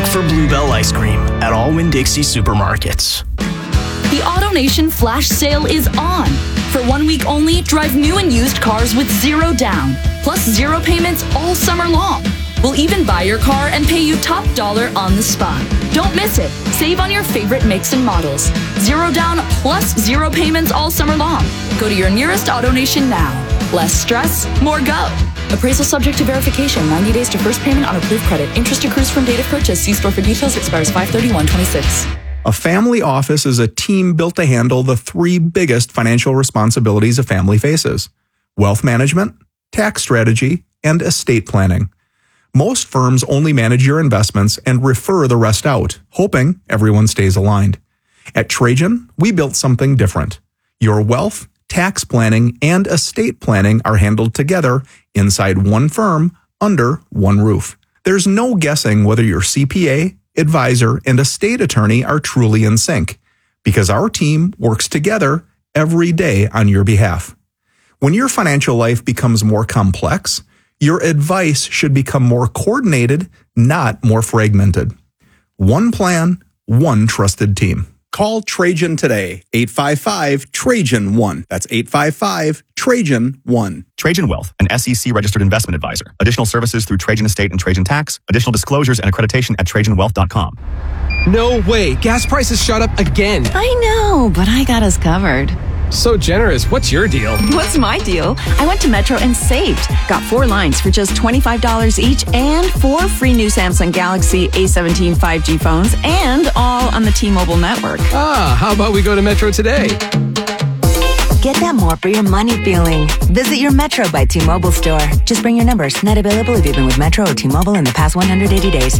for Bluebell ice cream at all Winn-Dixie supermarkets. The AutoNation flash sale is on. For 1 week only, drive new and used cars with zero down, plus zero payments all summer long. We'll even buy your car and pay you top dollar on the spot. Don't miss it. Save on your favorite makes and models. Zero down plus zero payments all summer long. Go to your nearest AutoNation now. Less stress, more go. Appraisal subject to verification. 90 days to first payment on approved credit. Interest accrues from date of purchase. See store for details. Expires 5/31/26. A family office is a team built to handle the three biggest financial responsibilities a family faces: wealth management, tax strategy, and estate planning. Most firms only manage your investments and refer the rest out, hoping everyone stays aligned. At Trajan, we built something different. Your wealth, tax planning, and estate planning are handled together inside one firm under one roof. There's no guessing whether your CPA, advisor, and estate attorney are truly in sync, because our team works together every day on your behalf. When your financial life becomes more complex, your advice should become more coordinated, not more fragmented. One plan, one trusted team. Call Trajan today, 855-TRAJAN-1. That's 855-TRAJAN-1. Trajan Wealth, an SEC-registered investment advisor. Additional services through Trajan Estate and Trajan Tax. Additional disclosures and accreditation at TrajanWealth.com. No way. Gas prices shot up again. I know, but I got us covered. So generous. What's your deal? What's my deal? I went to Metro and saved. Got 4 lines for just $25 each and 4 free new Samsung Galaxy A17 5G phones, and all on the T-Mobile network. How about we go to Metro today? Get that more for your money feeling. Visit your Metro by T-Mobile store. Just bring your numbers. Not available if you've been with Metro or T-Mobile in the past 180 days.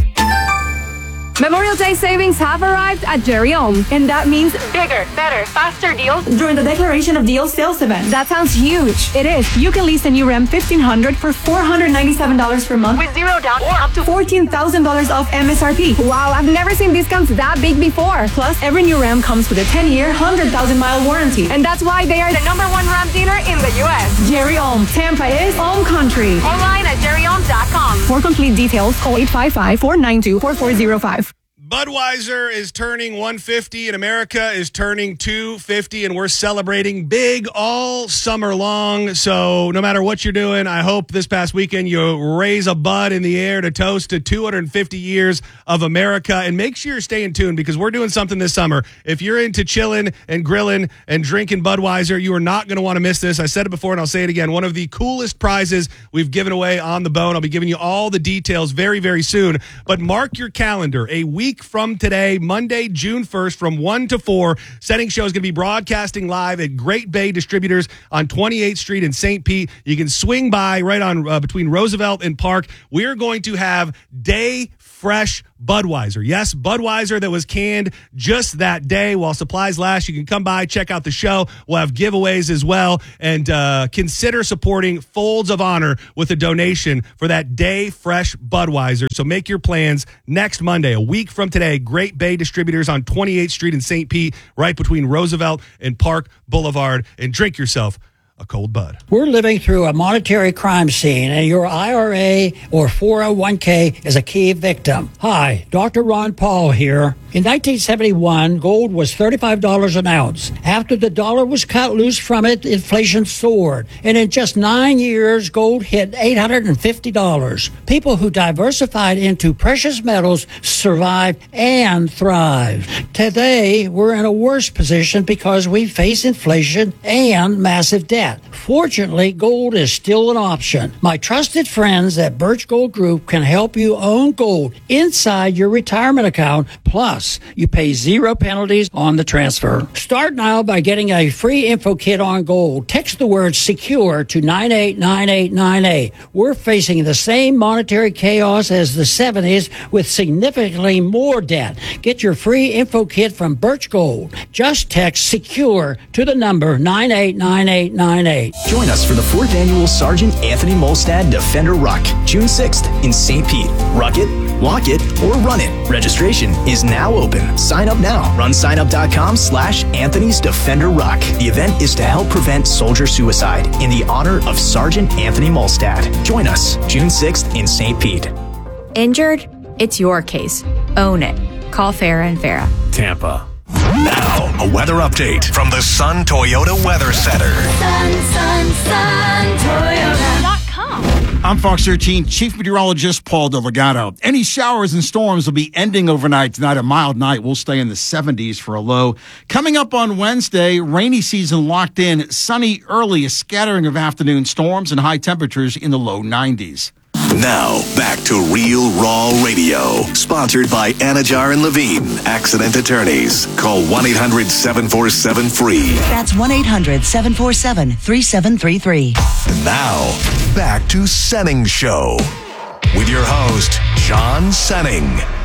Memorial Day savings have arrived at Jerry Ohm, and that means bigger, better, faster deals during the Declaration of Deals sales event. That sounds huge. It is. You can lease a new Ram 1500 for $497 per month with zero down or up to $14,000 off MSRP. Wow, I've never seen discounts that big before. Plus, every new Ram comes with a 10-year, 100,000-mile warranty, and that's why they are the #1 Ram dealer in the U.S. Jerry Ohm. Tampa is Ohm Country. Online at jerryohm.com. For complete details, call 855-492-4405. Budweiser is turning 150 and America is turning 250, and we're celebrating big all summer long. So no matter what you're doing, I hope this past weekend you raise a bud in the air to toast to 250 years of America, and make sure you're staying tuned because we're doing something this summer. If you're into chilling and grilling and drinking Budweiser, you are not going to want to miss this. I said it before and I'll say it again. One of the coolest prizes we've given away on the Bone. I'll be giving you all the details very, very soon, but mark your calendar. A week from today, Monday, June 1st, from 1 to 4, Setting Show is going to be broadcasting live at Great Bay Distributors on 28th Street in St. Pete. You can swing by right on between Roosevelt and Park. We're going to have day fresh Budweiser. Yes, Budweiser that was canned just that day while supplies last. You can come by, check out the show. We'll have giveaways as well. And consider supporting Folds of Honor with a donation for that day fresh Budweiser. So make your plans next Monday, a week from today. Great Bay Distributors on 28th Street in St. Pete, right between Roosevelt and Park Boulevard. And drink yourself a cold Bud. We're living through a monetary crime scene, and your IRA or 401k is a key victim. Hi, Dr. Ron Paul here. In 1971, gold was $35 an ounce. After the dollar was cut loose from it, inflation soared. And in just 9 years, gold hit $850. People who diversified into precious metals survived and thrived. Today, we're in a worse position because we face inflation and massive debt. Fortunately, gold is still an option. My trusted friends at Birch Gold Group can help you own gold inside your retirement account. Plus, you pay 0 penalties on the transfer. Start now by getting a free info kit on gold. Text the word SECURE to 989898. We're facing the same monetary chaos as the 70s with significantly more debt. Get your free info kit from Birch Gold. Just text SECURE to the number 989898. Join us for the 4th annual Sergeant Anthony Molstad Defender Ruck, June 6th in St. Pete. Ruck it, walk it, or run it. Registration is now open. Sign up now. RunSignup.com/Anthony's Defender Ruck. The event is to help prevent soldier suicide in the honor of Sergeant Anthony Molstad. Join us June 6th in St. Pete. Injured? It's your case. Own it. Call Farah and Farah. Tampa. Now, a weather update from the Sun Toyota Weather Center. SunToyota.com. I'm Fox 13 Chief Meteorologist Paul Delgado. Any showers and storms will be ending overnight tonight. A mild night will stay in the 70s for a low. Coming up on Wednesday, rainy season locked in. Sunny early, a scattering of afternoon storms and high temperatures in the low 90s. Now, back to Real Raw Radio. Sponsored by Anajar and Levine, accident attorneys. Call 1-800-747-FREE. That's 1-800-747-3733. Now, back to Senning Show. With your host, John Senning.